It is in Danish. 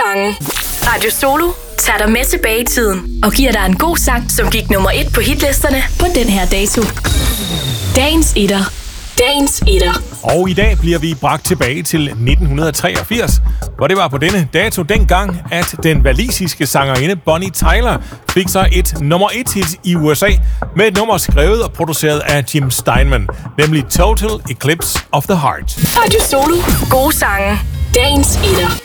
sange. Radio Solo tager dig med tilbage i tiden og giver dig en god sang, som gik nummer 1 på hitlisterne på den her dato. Dagens etter. Dagens etter. Og i dag bliver vi bragt tilbage til 1983, hvor det var på denne dato dengang, at den walisiske sangerinde Bonnie Tyler fik sig et nummer 1 hit i USA med et nummer skrevet og produceret af Jim Steinman, nemlig Total Eclipse of the Heart. Radio Solo. Gode sange. Dagens etter.